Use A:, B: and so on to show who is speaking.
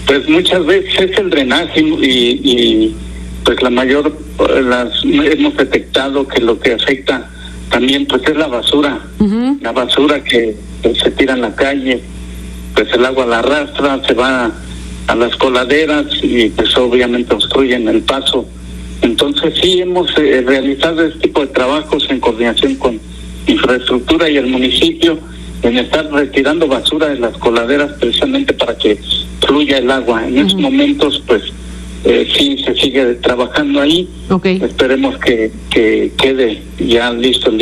A: Pues muchas veces es el drenaje y pues hemos detectado que lo que afecta también pues es la basura.
B: Uh-huh.
A: La basura que pues, se tira en la calle, pues el agua la arrastra, se va a las coladeras y pues obviamente obstruyen el paso. Entonces sí hemos realizado este tipo de trabajos en coordinación con infraestructura y el municipio, en estar retirando basura de las coladeras precisamente para que fluya el agua. En estos momentos pues sí se sigue trabajando ahí.
B: Okay.
A: Esperemos que quede ya listo el